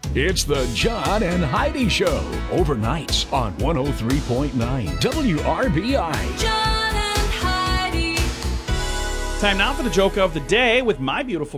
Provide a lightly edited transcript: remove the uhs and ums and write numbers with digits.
It's the John and Heidi Show, overnights on 103.9 WRBI. John and Heidi. Time now for the joke of the day with my beautiful